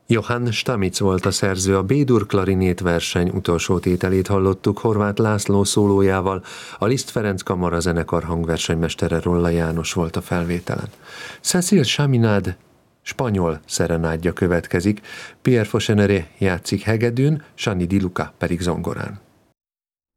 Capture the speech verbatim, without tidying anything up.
Johann Stamitz volt a szerző, a B-dur klarinét verseny utolsó tételét hallottuk Horváth László szólójával, a Liszt Ferenc Kamara zenekar hangversenymestere Rolla János volt a felvételen. Cécile Chaminade spanyol szerenádja következik, Pierre Faucheneré játszik hegedűn, Gianni Di Luca pedig zongorán.